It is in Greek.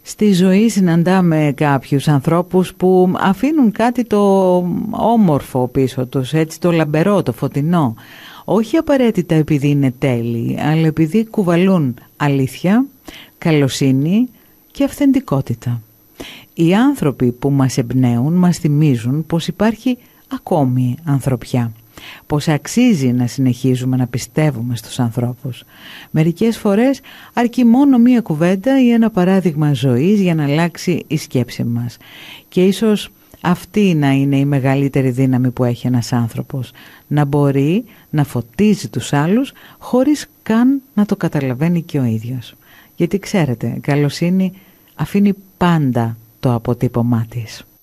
Στη ζωή συναντάμε κάποιους ανθρώπους που αφήνουν κάτι το όμορφο πίσω τους, έτσι το λαμπερό, το φωτεινό. Όχι απαραίτητα επειδή είναι τέλειοι, αλλά επειδή κουβαλούν αλήθεια, καλοσύνη και αυθεντικότητα. Οι άνθρωποι που μας εμπνέουν μας θυμίζουν πως υπάρχει ακόμη ανθρωπιά, πως αξίζει να συνεχίζουμε να πιστεύουμε στους ανθρώπους. Μερικές φορές αρκεί μόνο μία κουβέντα ή ένα παράδειγμα ζωής για να αλλάξει η σκέψη μας. Και ίσως αυτή να είναι η μεγαλύτερη δύναμη που έχει ένας άνθρωπος, να μπορεί να φωτίζει τους άλλους χωρίς καν να το καταλαβαίνει και ο ίδιος. Γιατί ξέρετε, καλοσύνη αφήνει πάντα το αποτύπωμά της.